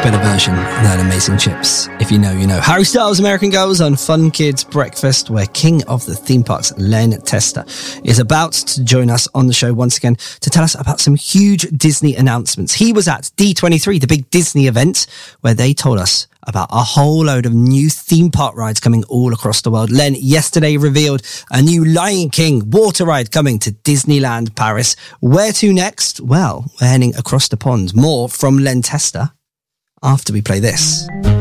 better version of that Amazing Chips. If you know, you know. Harry Styles, American Girls on Fun Kids Breakfast, where king of the theme parks, Len Testa, is about to join us on the show once again to tell us about some huge Disney announcements. He was at D23, the big Disney event, where they told us about a whole load of new theme park rides coming all across the world. Len yesterday revealed a new Lion King water ride coming to Disneyland Paris. Where to next? Well, we're heading across the pond. More from Len Testa after we play this.